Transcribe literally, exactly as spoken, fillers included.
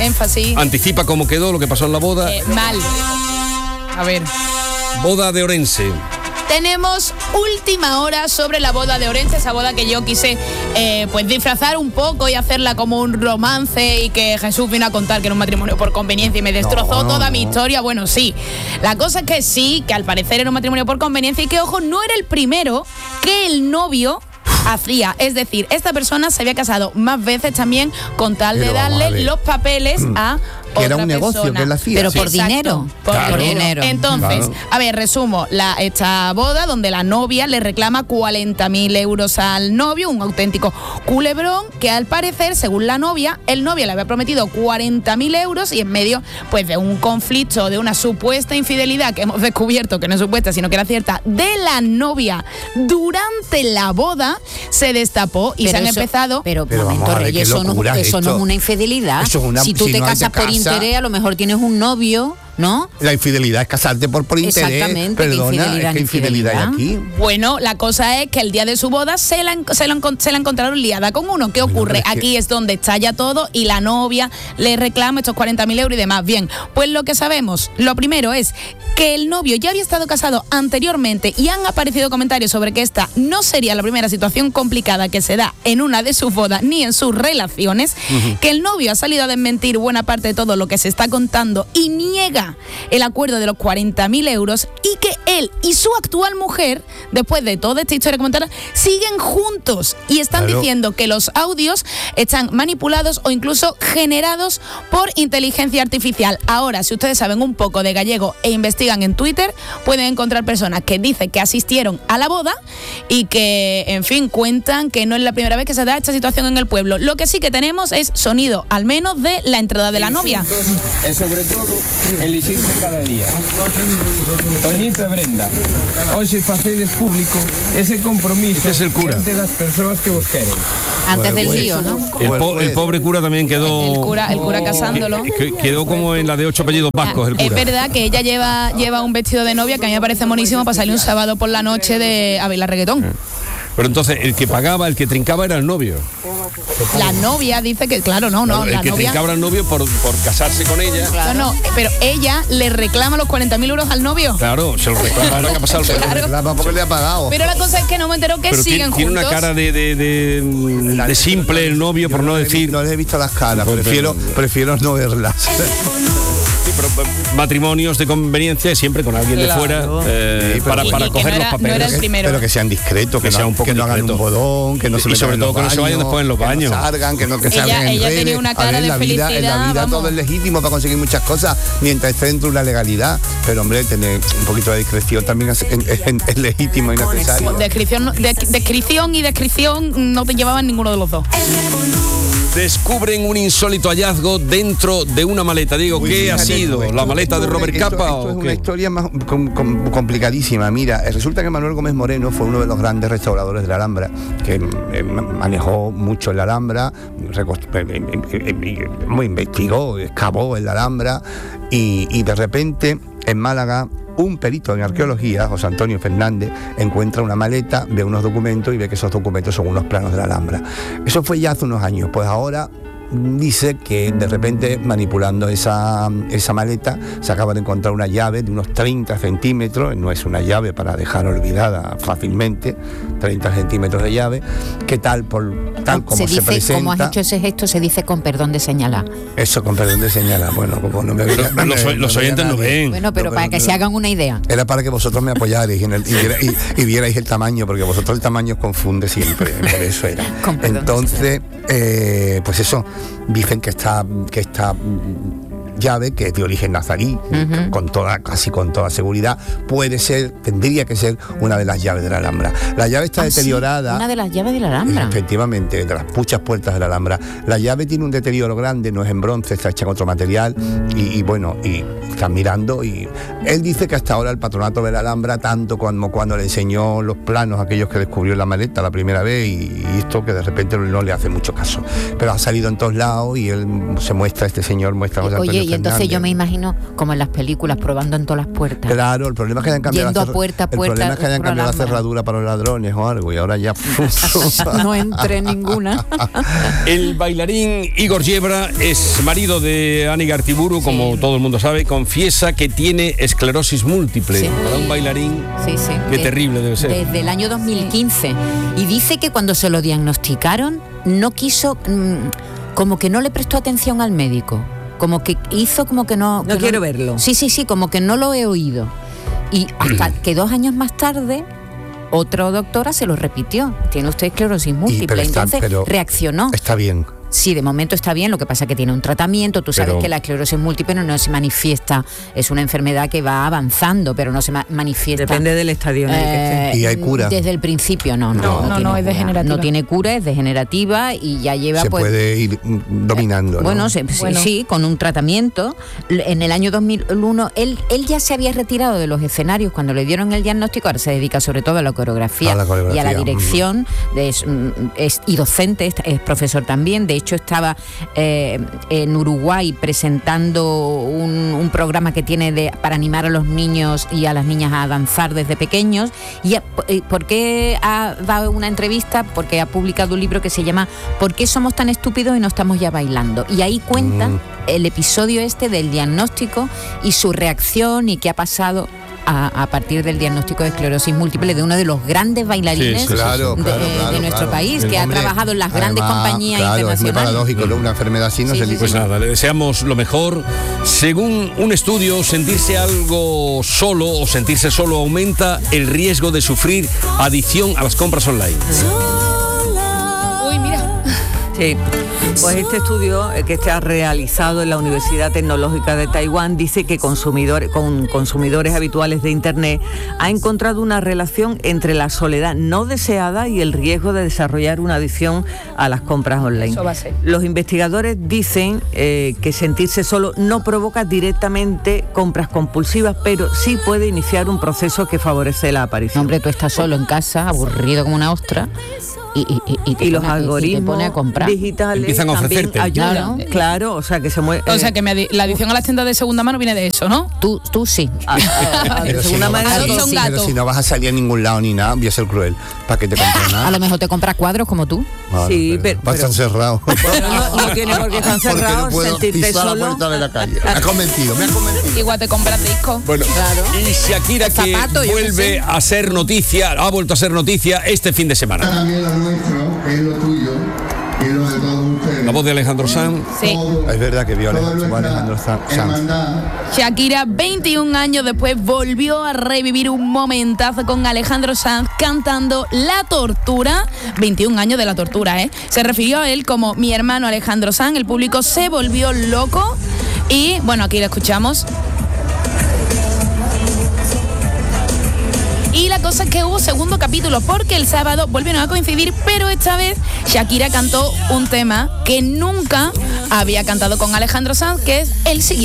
énfasis. Anticipa cómo quedó lo que pasó en la boda. Eh, mal. A ver. Boda de Orense. Tenemos última hora sobre la boda de Orense, esa boda que yo quise eh, pues disfrazar un poco y hacerla como un romance, y que Jesús vino a contar que era un matrimonio por conveniencia y me destrozó no, toda no. mi historia. Bueno, sí, la cosa es que sí, que al parecer era un matrimonio por conveniencia y que, ojo, no era el primero que el novio hacía. Es decir, esta persona se había casado más veces también con tal Pero de vamos a darle ver. los papeles a Que era otra un negocio persona. que él hacía. Pero por Exacto, dinero. por Claro. dinero. Entonces, Claro. a ver, resumo, la, esta boda donde la novia le reclama cuarenta mil euros al novio, un auténtico culebrón que al parecer, según la novia, el novio le había prometido cuarenta mil euros y en medio pues de un conflicto, de una supuesta infidelidad que hemos descubierto que no es supuesta, sino que era cierta, de la novia durante la boda, se destapó y Pero se han eso- empezado... Pero, Pero momento, vamos a ver, Reyes, qué eso, no, locura eso esto. no es una infidelidad. Eso es una- si tú si te no hay casas de por casa- interés, a lo mejor tienes un novio, ¿no? La infidelidad es casarte por, por interés. Exactamente, ¿qué Perdona, infidelidad, es que infidelidad hay aquí. Bueno, la cosa es que el día de su boda se la, en- se la, encon- se la encontraron liada con uno. ¿Qué Bueno, ocurre? pero es que- Aquí es donde estalla todo y la novia le reclama estos cuarenta mil euros y demás. Bien, pues lo que sabemos, lo primero es que el novio ya había estado casado anteriormente y han aparecido comentarios sobre que esta no sería la primera situación complicada que se da en una de sus bodas ni en sus relaciones, que el novio ha salido a desmentir buena parte de todo lo que se está contando y niega el acuerdo de los cuarenta mil euros, y que él y su actual mujer, después de toda esta historia comentada, siguen juntos y están Claro. diciendo que los audios están manipulados o incluso generados por inteligencia artificial. Ahora, si ustedes saben un poco de gallego e investigan en Twitter, pueden encontrar personas que dicen que asistieron a la boda y que, en fin, cuentan que no es la primera vez que se da esta situación en el pueblo. Lo que sí que tenemos es sonido, al menos, de la entrada de la novia. Es sobre todo elegirse cada día. Toñita e Brenda, hoxe facedes público ese compromiso Este es el cura. ante las persoas que vos queren. Antes del pues, lío, ¿no? El, Pues, po- pues. el pobre cura también quedó... El cura, el cura casándolo. que- que- quedó como en la de ocho apellidos vascos, el Es cura. verdad que ella lleva, lleva un vestido de novia que a mí me parece monísimo para salir un sábado por la noche de a bailar reggaetón. Pero entonces, el que pagaba, el que trincaba era el novio. La novia dice que, claro, no, no, el la que novia... trincaba era el novio por, por casarse con ella. No, no, pero ella le reclama los cuarenta mil euros al novio. Claro, se lo reclama. Ahora que ha pasado el Claro. Reclama porque le ha pagado. Pero la cosa es que no me entero que Pero siguen tiene, tiene juntos. una cara de, de, de, de simple el novio, por no le he vi- decir... No les he visto las caras, Pues, prefiero, pero- prefiero no verlas. Sí, pero, eh, matrimonios de conveniencia siempre con alguien Claro. de fuera eh, Sí, pero- para, Y- para y que coger no los era- no papeles. era el primero. Pero que sean discretos, que, Que no, sea un poco que no hagan un discreto. bodón, que no se Y metan sobre en todo los que no se vayan baños, después en los que no baños. salgan, que no que Ella- salgan en ella redes. tenía una A cara ver, de la vida, en la felicidad, vida vamos. todo es legítimo para conseguir muchas cosas mientras esté dentro de la legalidad. Pero hombre, tener un poquito de discreción también es, es- es- es legítimo y necesario. Descripción, no- de- descripción y descripción no te llevaban ninguno de los dos. Descubren un insólito hallazgo dentro de una maleta. Digo, Uy, ¿qué ha fíjate sido? tú, esto- ¿La maleta de esto- Robert esto- Capa Esto o es una qué? historia más com- com- complicadísima. Mira, resulta que Manuel Gómez Moreno fue uno de los grandes restauradores de la Alhambra, que eh, manejó mucho en la Alhambra, recost- eh, eh, eh, eh, investigó, excavó en la Alhambra y, y de repente en Málaga un perito en arqueología, José Antonio Fernández, encuentra una maleta, ve unos documentos y ve que esos documentos son unos planos de la Alhambra. Eso fue ya hace unos años, pues ahora dice que de repente manipulando esa, esa maleta se acaba de encontrar una llave de unos treinta centímetros, no es una llave para dejar olvidada fácilmente, treinta centímetros de llave, que tal, por, tal como se se, dice, presenta, como has hecho ese gesto, se dice con perdón de señalar. eso con perdón de señalar, bueno, como no me veía, Pero los, no me- los no veía oyentes no nadie. ven. Bueno, pero No, para pero- que se hagan una idea. Era para que vosotros me apoyarais en el- y, viera- y- y vierais el tamaño, porque vosotros el tamaño os confunde siempre, por eso era. Con perdón, Entonces, eh, pues eso, dicen que esta, que esta mm, llave, que es de origen nazarí, Ujú. con toda, casi con toda seguridad, puede ser, tendría que ser una de las llaves de la Alhambra. La llave está Ah, sí, deteriorada. una de las llaves de la Alhambra. Efectivamente, de las muchas puertas de la Alhambra. La llave tiene un deterioro grande, no es en bronce, está hecha en otro material y, y bueno, y están mirando y él dice que hasta ahora el patronato de la Alhambra, tanto como cuando le enseñó los planos a aquellos que descubrió en la maleta la primera vez y, y esto que de repente no le hace mucho caso. Pero ha salido en todos lados y él se muestra, este señor muestra a José Oye, Antonio Oye, y entonces Fernández. yo me imagino como en las películas, probando en todas las puertas. Claro, el problema es que hayan cambiado, Yendo la, a cer- puerta a el puerta problema es que hayan por cambiado la Alhambra. cerradura para los ladrones o algo y ahora ya... No entré en ninguna. El bailarín Igor Yebra es marido de Ani Gartiburu, como todo el mundo sabe, confiesa que tiene esclerosis múltiple. Sí. Para un bailarín, Sí, sí. qué De- terrible debe ser. Desde el año dos mil quince. Y dice que cuando se lo diagnosticaron, no quiso, mm, como que no le prestó atención al médico. Como que hizo como que no... No que quiero verlo. Sí, sí, sí, como que no lo he oído. Y hasta que dos años más tarde, otra doctora se lo repitió. Tiene usted esclerosis múltiple. pero está- Entonces pero reaccionó. Está bien. Sí, de momento está bien, lo que pasa es que tiene un tratamiento. Tú sabes Pero- que la esclerosis múltiple no, no se manifiesta, es una enfermedad que va avanzando, pero no se ma- manifiesta. Depende del estadio en el que esté. Eh, ¿Y hay cura? Desde el principio, no, no. No, no, tiene no, es cura. degenerativa. No tiene cura, es degenerativa y ya lleva Se pues. puede ir mm, dominando, ¿no? Bueno, se- sí, Bueno. sí, con un tratamiento. L- En el año dos mil uno, él, él ya se había retirado de los escenarios cuando le dieron el diagnóstico, ahora se dedica sobre todo a la coreografía, A la coreografía, y a la mm. dirección, de- es, mm, es- y docente, es, es profesor también. De hecho, estaba eh, en Uruguay presentando un, un programa que tiene de, para animar a los niños y a las niñas a danzar desde pequeños. ¿Y a- eh, por qué ha dado una entrevista? Porque ha publicado un libro que se llama ¿Por qué somos tan estúpidos y no estamos ya bailando? Y ahí cuenta Mm. el episodio este del diagnóstico y su reacción y qué ha pasado a, a partir del diagnóstico de esclerosis múltiple de uno de los grandes bailarines Sí, sí, Claro, de, claro, de claro, nuestro claro. país, El que hombre, ha trabajado en las grandes además, compañías claro, internacionales. es muy paradójico, ¿no? Una enfermedad así no Sí, se sí, elige. Pues nada, le deseamos lo mejor. Según un estudio, sentirse algo solo o sentirse solo aumenta el riesgo de sufrir adicción a las compras online. Uy, mira. Sí, pues este estudio eh, que se ha realizado en la Universidad Tecnológica de Taiwán dice que consumidores, con consumidores habituales de Internet ha encontrado una relación entre la soledad no deseada y el riesgo de desarrollar una adicción a las compras online. Eso va a ser. Los investigadores dicen eh, que sentirse solo no provoca directamente compras compulsivas, pero sí puede iniciar un proceso que favorece la No, aparición. hombre, tú estás solo en casa, aburrido como una ostra, y, y, y, y te Y los pone a- y te algoritmos pone a comprar. digitales Empiezan a también ofrecerte. ayudan. Claro. Claro, o sea que se mueve. O sea, que me adi- la adicción a las tiendas de segunda mano viene de eso, ¿no? Tú, tú sí. de Pero si segunda no vas manera a- Adopta un sí. gato. Pero si no vas a salir a ningún lado ni nada, voy a ser cruel. ¿Para qué te compras nada? A lo mejor te compras cuadros como tú. Vale, Sí, pero- Va a estar pero- cerrado. Pero no, no tiene por qué estar Porque cerrado, no puedo sentirte pisar la solo. puerta de la calle. Me ha convencido, me ha convencido. Igual te compras discos. Bueno, y Shakira, que Zapato, yo qué vuelve sé. a ser noticia, ha vuelto a ser noticia este fin de semana. También lo nuestro, que es lo tuyo, y lo de todos ustedes. La voz de Alejandro Sanz. Sí. Es verdad que vio a Toda Alejandro- nuestra Alejandro Sanz. hermandad. Shakira, veintiún años después, volvió a revivir un momentazo con Alejandro Sanz cantando La Tortura. veintiún años de La Tortura, ¿eh? Se refirió a él como mi hermano Alejandro Sanz. El público se volvió loco. Y, bueno, aquí lo escuchamos. Y la cosa es que hubo segundo capítulo, porque el sábado volvieron a coincidir, pero esta vez Shakira cantó un tema que nunca había cantado con Alejandro Sanz, que es el siguiente.